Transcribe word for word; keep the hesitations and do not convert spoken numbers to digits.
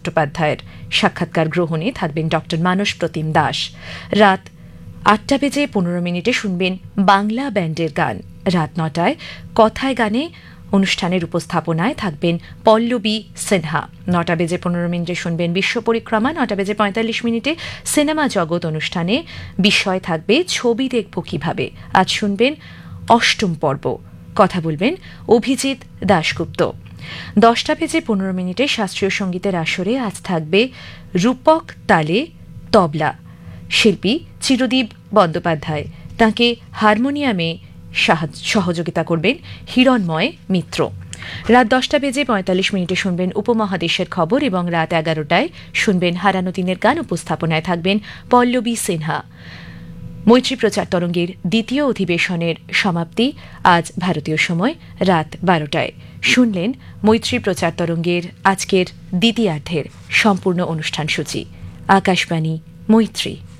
চট্টোপাধ্যায়ের। সাক্ষাৎকার গ্রহণে থাকবেন ড মানস প্রতিম দাস। রাত আটটা বেজে পনেরো মিনিটে শুনবেন বাংলা ব্যান্ডের গান। রাত নটায় কথায় গানে অনুষ্ঠানের উপস্থাপনায় থাকবেন পল্লবী সিনহা। নটা বেজে পনেরো মিনিটে শুনবেন বিশ্ব পরিক্রমা। নটা বেজে পঁয়তাল্লিশ মিনিটে সিনেমা জগৎ অনুষ্ঠানে বিষয় থাকবে ছবি দেখব কিভাবে। আজ শুনবেন অষ্টম পর্ব। কথা বলবেন অভিজিৎ দাশগুপ্ত। দশটা বেজে পনেরো মিনিটে শাস্ত্রীয় সঙ্গীতের আসরে আজ থাকবে রূপক তালে তবলা। শিল্পী চিরদীপ বন্দ্যোপাধ্যায়। তাঁকে হারমোনিয়ামে সহযোগিতা করবেন হিরণময় মিত্র। রাত দশটা বেজে পঁয়তাল্লিশ মিনিটে শুনবেন উপমহাদেশের খবর এবং রাত এগারোটায় শুনবেন হারানো দিনের গান। উপস্থাপনায় থাকবেন পল্লবী সিনহা। মৈত্রী প্রচার তরঙ্গের দ্বিতীয় অধিবেশনের সমাপ্তি আজ ভারতীয় সময় রাত বারোটায়। শুনলেন মৈত্রী প্রচার তরঙ্গের আজকের দ্বিতীয়ার্ধের সম্পূর্ণ অনুষ্ঠান সূচি। আকাশবাণী মৈত্রী।